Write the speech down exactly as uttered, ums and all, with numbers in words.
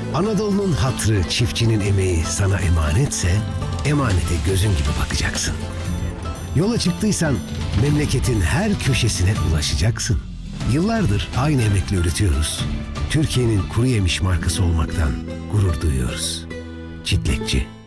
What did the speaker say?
Anadolu'nun hatrı, çiftçinin emeği sana emanetse, emanete gözün gibi bakacaksın. Yola çıktıysan memleketin her köşesine ulaşacaksın. Yıllardır aynı emekle üretiyoruz. Türkiye'nin kuru yemiş markası olmaktan gurur duyuyoruz. Çitlekçi.